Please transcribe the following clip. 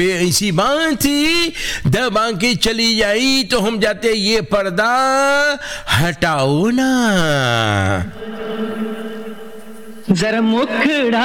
ऐसी बात थी, दबा के चली जाई तो हम जाते ये पर्दा हटाओ ना। जरा मुखड़ा